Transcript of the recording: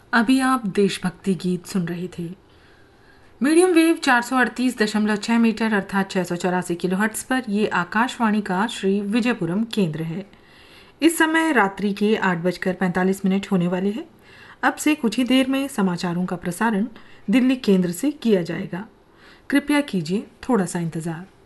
अभी आप देशभक्ति गीत सुन रहे थे। मीडियम वेव 438.6 मीटर अर्थात 684 किलोहर्ट्ज पर ये आकाशवाणी का श्री विजयपुरम केंद्र है। इस समय रात्रि के 8:45 होने वाले हैं। अब से कुछ ही देर में समाचारों का प्रसारण दिल्ली केंद्र से किया जाएगा। कृपया कीजिए थोड़ा सा इंतज़ार।